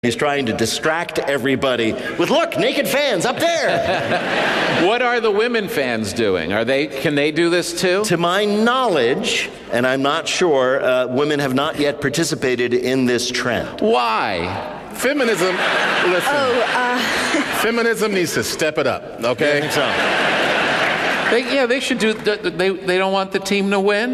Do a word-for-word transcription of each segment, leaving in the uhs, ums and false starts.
He's trying to distract everybody with, look, naked fans up there. What are the women fans doing? Are they? Can they do this too? To my knowledge, and I'm not sure, uh, women have not yet participated in this trend. Why? Feminism, listen, Oh, uh... feminism needs to step it up, okay? I think so. They, yeah, they should do. They they don't want the team to win.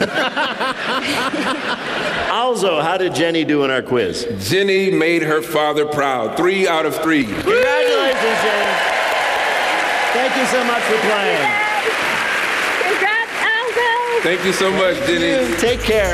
Also, how did Jenny do in our quiz? Jenny made her father proud. Three out of three. Congratulations, Jenny. Thank you so much for playing. Congrats, Aldo! Thank you so much, Jenny. Take care.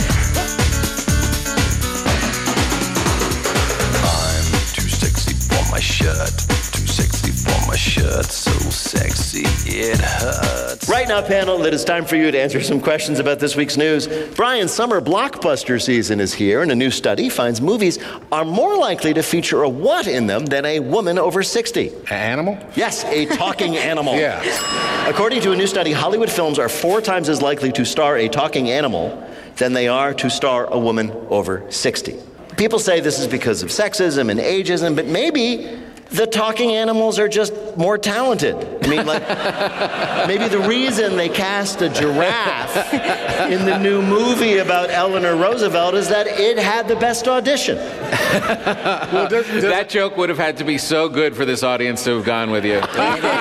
I'm too sexy for my shirt. Too sexy for my shirt. So sexy it hurts. Right now, panel, it is time for you to answer some questions about this week's news. Brian, summer blockbuster season is here, and a new study finds movies are more likely to feature a what in them than a woman over sixty. An animal? Yes, a talking animal. Yeah. According to a new study, Hollywood films are four times as likely to star a talking animal than they are to star a woman over sixty. People say this is because of sexism and ageism, but maybe the talking animals are just more talented. I mean, like, maybe the reason they cast a giraffe in the new movie about Eleanor Roosevelt is that it had the best audition. Well, does, does, That joke would have had to be so good for this audience to have gone with you.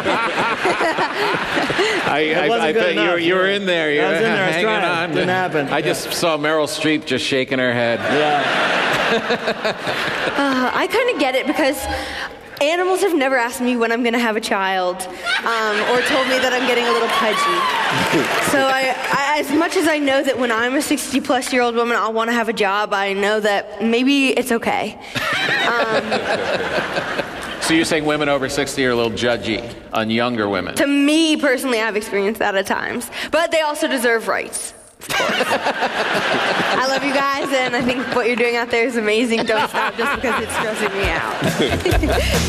I, I, wasn't I good thought you were, enough. you were in there. You I was were in there. I was hanging trying. on. Didn't happen. I just saw Meryl Streep just shaking her head. Yeah. Uh, I kind of get it because animals have never asked me when I'm going to have a child, um, or told me that I'm getting a little pudgy. So I, I, as much as I know that when I'm a sixty-plus-year-old woman, I'll want to have a job, I know that maybe it's okay. Um, So you're saying women over sixty are a little judgy on younger women? to me, personally, I've experienced that at times. But they also deserve rights. Of course. I love you guys, and I think what you're doing out there is amazing. Don't stop just because it's stressing me out.